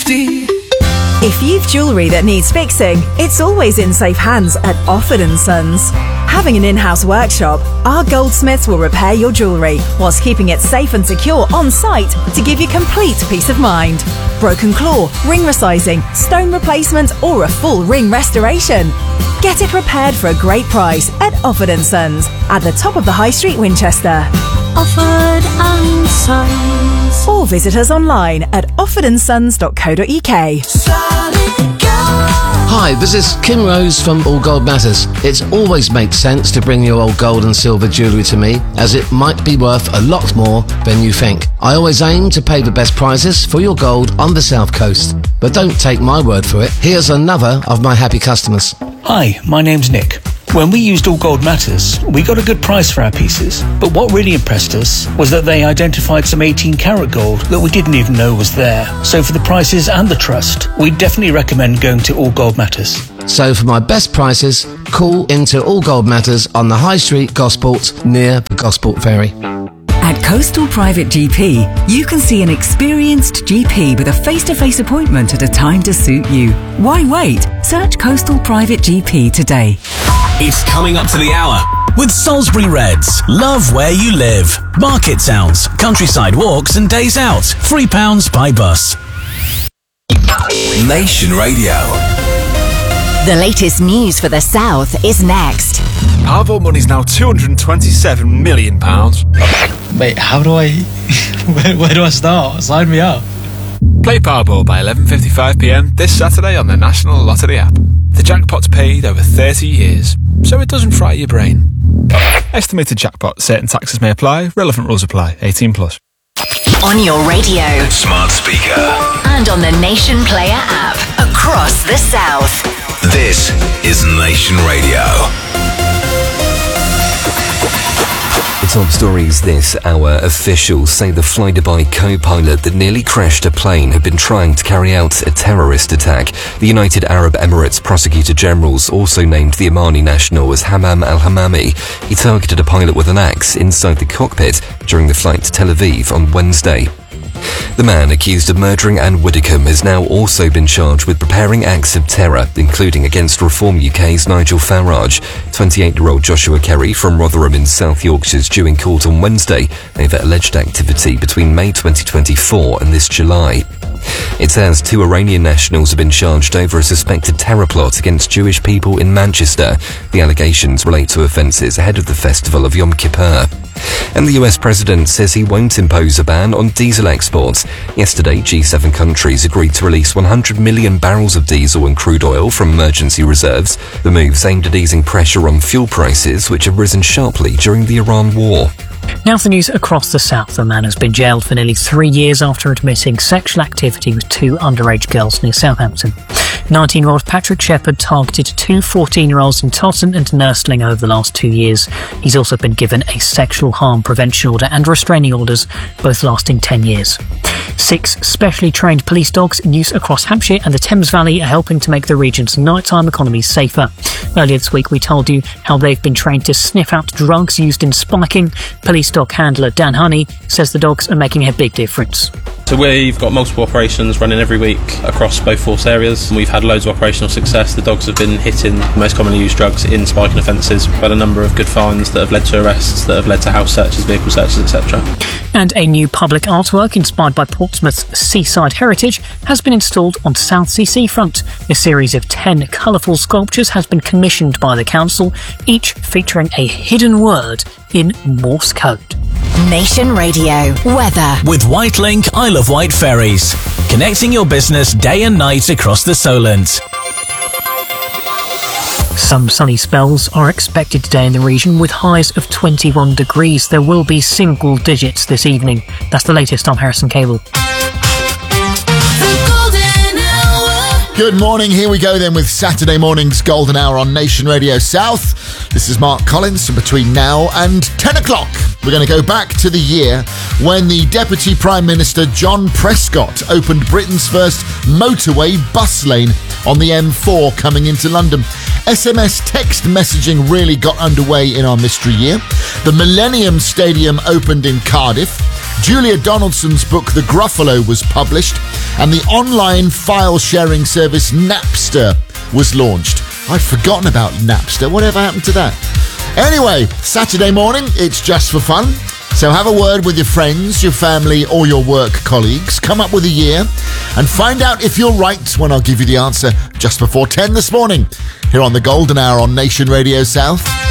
tasty. If you've jewellery that needs fixing, it's always in safe hands at Offord & Sons. Having an in-house workshop, our goldsmiths will repair your jewellery whilst keeping it safe and secure on site to give you complete peace of mind. Broken claw, ring resizing, stone replacement or a full ring restoration. Get it repaired for a great price at Offord & Sons at the top of the High Street, Winchester. Offord & Sons. Or visit us online at offordandsons.co.uk. Hi, this is Kim Rose from All Gold Matters. It always makes sense to bring your old gold and silver jewellery to me, as it might be worth a lot more than you think. I always aim to pay the best prices for your gold on the South Coast. But don't take my word for it. Here's another of my happy customers. Hi, my name's Nick. When we used All Gold Matters, we got a good price for our pieces. But what really impressed us was that they identified some 18-karat gold that we didn't even know was there. So for the prices and the trust, we definitely recommend going to All Gold Matters. So for my best prices, call into All Gold Matters on the High Street, Gosport, near the Gosport Ferry. At Coastal Private GP, you can see an experienced GP with a face-to-face appointment at a time to suit you. Why wait? Search Coastal Private GP today. It's coming up to the hour with Salisbury Reds. Love where you live. Market sounds, countryside walks and days out. £3 by bus. Nation Radio. The latest news for the South is next. Powerball money's now £227 million. Wait, how do I... where do I start? Sign me up. Play Powerball by 11:55pm this Saturday on the National Lottery app. The jackpot's paid over 30 years, so it doesn't fry your brain. Estimated jackpot. Certain taxes may apply. Relevant rules apply. 18+. On your radio. Smart speaker. And on the Nation Player app. Across the South. This is Nation Radio. The top stories this hour. Officials say the Flydubai co-pilot that nearly crashed a plane had been trying to carry out a terrorist attack. The United Arab Emirates Prosecutor Generals also named the Omani national as Hammam al-Hammami. He targeted a pilot with an axe inside the cockpit during the flight to Tel Aviv on Wednesday. The man accused of murdering Anne Widdecombe has now also been charged with preparing acts of terror, including against Reform UK's Nigel Farage. 28-year-old Joshua Kerry from Rotherham in South Yorkshire is due in court on Wednesday over alleged activity between May 2024 and this July. It says 2 Iranian nationals have been charged over a suspected terror plot against Jewish people in Manchester. The allegations relate to offences ahead of the festival of Yom Kippur. And the US president says he won't impose a ban on diesel exports. Yesterday, G7 countries agreed to release 100 million barrels of diesel and crude oil from emergency reserves. The move's aimed at easing pressure on fuel prices, which have risen sharply during the Iran war. Now for the news across the South. A man has been jailed for nearly 3 years after admitting sexual activity with 2 underage girls near Southampton. 19-year-old Patrick Shepherd targeted 2 14-year-olds in Totton and Nursling over the last 2 years. He's also been given a sexual harm prevention order and restraining orders, both lasting 10 years. 6 specially trained police dogs in use across Hampshire and the Thames Valley are helping to make the region's nighttime economy safer. Earlier this week we told you how they've been trained to sniff out drugs used in spiking. Police dog handler Dan Honey says the dogs are making a big difference. So we've got multiple operations running every week across both force areas. We've had loads of operational success. The dogs have been hitting the most commonly used drugs in spiking offences. We've had a number of good finds that have led to arrests, that have led to house searches, vehicle searches, etc. And a new public artwork inspired by Portsmouth's seaside heritage has been installed on Southsea seafront. A series of 10 colourful sculptures has been commissioned by the council, each featuring a hidden word in Morse code. Nation Radio weather with Whitelink Isle of Wight ferries, connecting your business day and night across the Solent. Some sunny spells are expected today in the region with highs of 21 degrees. There will be single digits this evening. That's the latest. I'm Harrison Cable. Good morning, here we go then with Saturday morning's Golden Hour on Nation Radio South. This is Mark Collins, and between now and 10 o'clock, we're going to go back to the year when the Deputy Prime Minister John Prescott opened Britain's first motorway bus lane on the M4 coming into London. SMS text messaging really got underway in our mystery year. The Millennium Stadium opened in Cardiff. Julia Donaldson's book The Gruffalo was published, and the online file-sharing service Napster was launched. I'd forgotten about Napster. Whatever happened to that? Anyway, Saturday morning, it's just for fun. So have a word with your friends, your family, or your work colleagues. Come up with a year and find out if you're right when I'll give you the answer just before 10 this morning here on the Golden Hour on Nation Radio South.